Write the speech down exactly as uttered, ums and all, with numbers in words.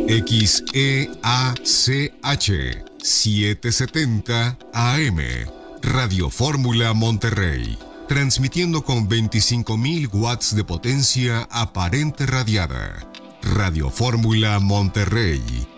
X E A C H setecientos setenta A M, Radio Fórmula Monterrey, transmitiendo con veinticinco mil watts de potencia aparente radiada. Radio Fórmula Monterrey,